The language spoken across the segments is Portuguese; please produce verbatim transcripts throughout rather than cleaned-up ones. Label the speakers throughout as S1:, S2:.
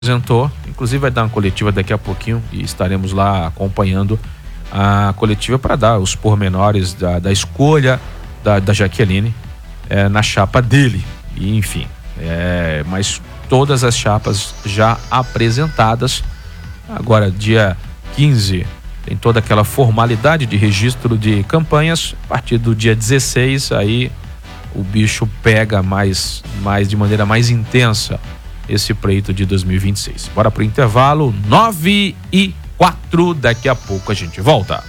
S1: apresentou, inclusive vai dar uma coletiva daqui a pouquinho e estaremos lá acompanhando a coletiva para dar os pormenores da, da escolha da, da Jaqueline é, na chapa dele, e, enfim, é, mas todas as chapas já apresentadas. Agora, dia quinze, tem toda aquela formalidade de registro de campanhas. A partir do dia dezesseis, aí o bicho pega mais, mais de maneira mais intensa esse pleito de dois mil e vinte e seis. Bora pro intervalo, nove e quatro, daqui a pouco a gente volta.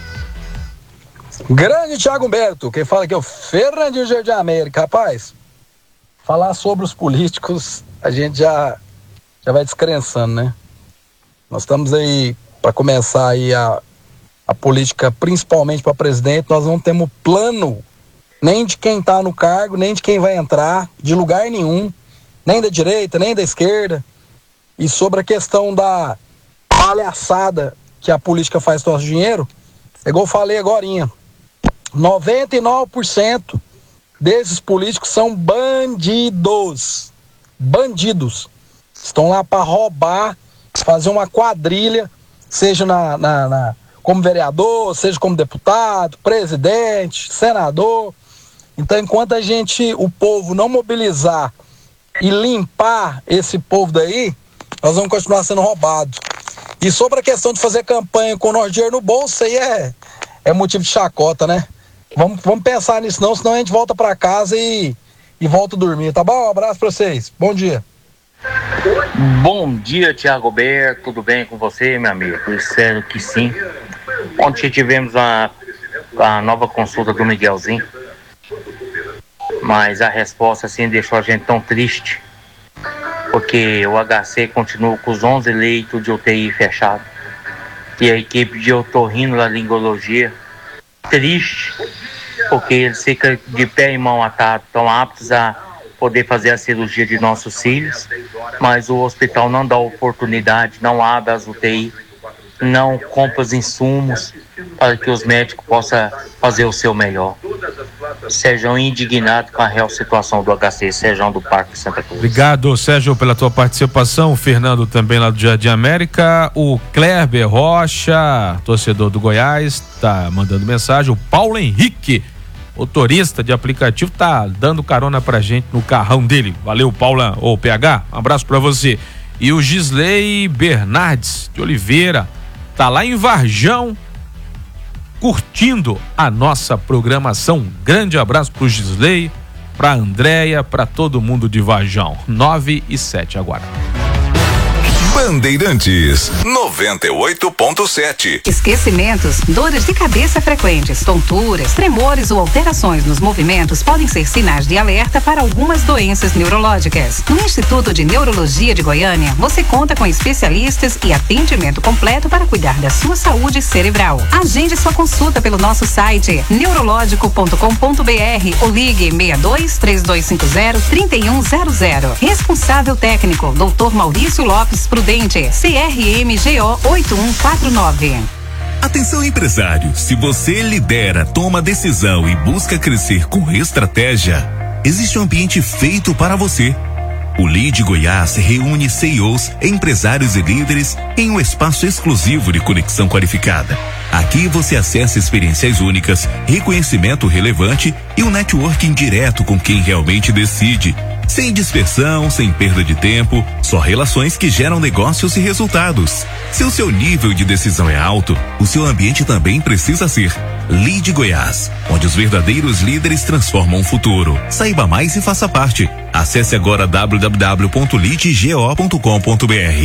S2: Grande Thiago Humberto, quem fala aqui é o Fernandinho Jardim América. Rapaz, falar sobre os políticos, a gente já, já vai descrençando, né? Nós estamos aí para começar aí a, a política, principalmente para presidente. Nós não temos plano nem de quem está no cargo, nem de quem vai entrar, de lugar nenhum, nem da direita, nem da esquerda. E sobre a questão da palhaçada que a política faz com o nosso dinheiro, é igual eu falei agorinha, noventa e nove por cento desses políticos são bandidos. Bandidos. Estão lá para roubar, fazer uma quadrilha, seja na, na, na, como vereador, seja como deputado, presidente, senador. Então, enquanto a gente, o povo, não mobilizar e limpar esse povo daí, nós vamos continuar sendo roubados. E sobre a questão de fazer campanha com o nosso dinheiro no bolso, aí é, é motivo de chacota, né? Vamos, vamos pensar nisso não, senão a gente volta para casa e, e volta a dormir, tá bom? Um abraço para vocês, bom dia.
S3: Bom dia, Thiago Alberto, tudo bem com você, meu amigo? Eu espero que sim. Ontem tivemos a, a nova consulta do Miguelzinho, mas a resposta assim deixou a gente tão triste, porque o H C continua com os onze leitos de U T I fechado e a equipe de otorrinolaringologia triste, porque eles ficam de pé e mão atado, estão aptos a poder fazer a cirurgia de nossos filhos, mas o hospital não dá oportunidade, não abre as U T I, não compra os insumos para que os médicos possam fazer o seu melhor. Sejam indignados com a real situação do H C, sejam do Parque Santa Cruz.
S1: Obrigado, Sérgio, pela tua participação. O Fernando também lá do Jardim América. O Kleber Rocha, torcedor do Goiás, tá mandando mensagem. O Paulo Henrique, motorista de aplicativo, tá dando carona pra gente no carrão dele. Valeu, Paula, ô P H, um abraço pra você. E o Gisley Bernardes de Oliveira tá lá em Varjão curtindo a nossa programação. Grande abraço pro Gisley, pra Andréia, pra todo mundo de Varjão. nove e sete agora.
S4: Bandeirantes noventa e oito ponto sete.
S5: Esquecimentos, dores de cabeça frequentes, tonturas, tremores ou alterações nos movimentos podem ser sinais de alerta para algumas doenças neurológicas. No Instituto de Neurologia de Goiânia, você conta com especialistas e atendimento completo para cuidar da sua saúde cerebral. Agende sua consulta pelo nosso site neurológico ponto com ponto br ou ligue seis dois, três dois cinco zero, três um zero zero. Responsável técnico, doutor Maurício Lopes Prudente, C R M G O oito um quatro nove.
S6: Atenção, empresário, se você lidera, toma decisão e busca crescer com estratégia, existe um ambiente feito para você. O Lead Goiás reúne C E Os, empresários e líderes em um espaço exclusivo de conexão qualificada. Aqui você acessa experiências únicas, reconhecimento relevante e um networking direto com quem realmente decide. Sem dispersão, sem perda de tempo, só relações que geram negócios e resultados. Se o seu nível de decisão é alto, o seu ambiente também precisa ser. Lead Goiás, onde os verdadeiros líderes transformam o futuro. Saiba mais e faça parte. Acesse agora w w w ponto lead go ponto com ponto br.